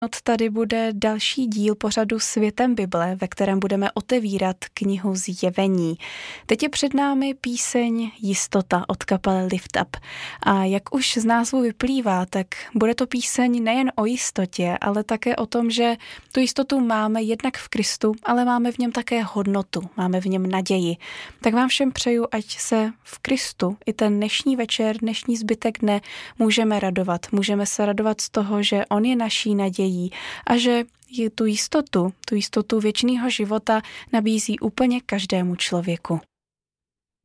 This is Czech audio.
Tady bude další díl pořadu Světem Bible, ve kterém budeme otevírat knihu Zjevení. Teď je před námi píseň Jistota od kapely Lift Up. A jak už z názvu vyplývá, tak bude to píseň nejen o jistotě, ale také o tom, že tu jistotu máme jednak v Kristu, ale máme v něm také hodnotu, máme v něm naději. Tak vám všem přeju, ať se v Kristu i ten dnešní večer, dnešní zbytek dne můžeme radovat. Můžeme se radovat z toho, že on je naší nadějí a že tu jistotu věčného života nabízí úplně každému člověku.